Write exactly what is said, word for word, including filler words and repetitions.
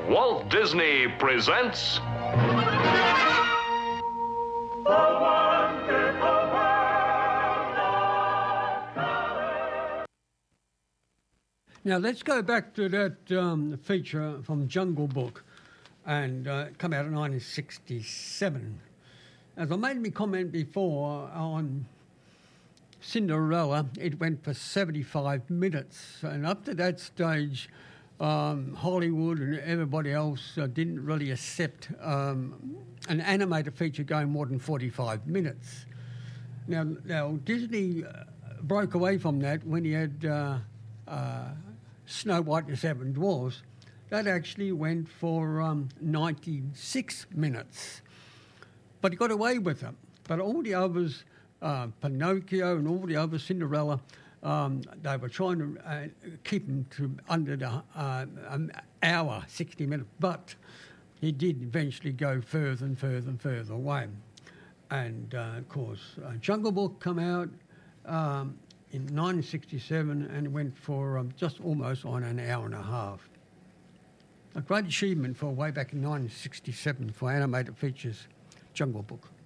Walt Disney presents... Now, let's go back to that um, feature from Jungle Book, and uh, it came out in nineteen sixty-seven. As I made me comment before on Cinderella, it went for seventy-five minutes, and up to that stage, um, Hollywood and everybody else uh, didn't really accept um, an animated feature going more than forty-five minutes. Now, now Disney broke away from that when he had uh, uh, Snow White and the Seven Dwarfs. That actually went for um, ninety-six minutes. But he got away with it. But all the others, uh, Pinocchio and all the others, Cinderella, um, they were trying to uh, keep them to under the uh, um, hour, sixty minutes. But he did eventually go further and further and further away. And, uh, of course, uh, Jungle Book come out um, in nineteen sixty-seven and went for um, just almost on an hour and a half. A great achievement for way back in nineteen sixty-seven for animated features, Jungle Book.